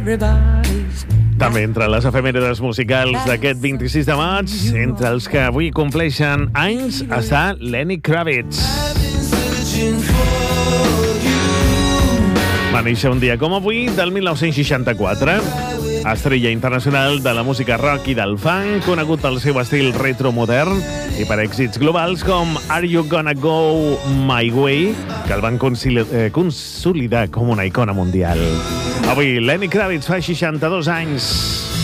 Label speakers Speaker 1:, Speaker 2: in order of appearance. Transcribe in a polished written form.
Speaker 1: També entre les efemèrides musicals d'aquest 26 de maig, entre els que avui compleixen anys, està Lenny Kravitz. Va néixer un dia com avui, del 1964. Estrella internacional de la música rock i del funk, conegut pel seu estil retromodern i per èxits globals com Are You Gonna Go My Way, que el van consolidar com una icona mundial. Avui Lenny Kravitz fa 62 anys.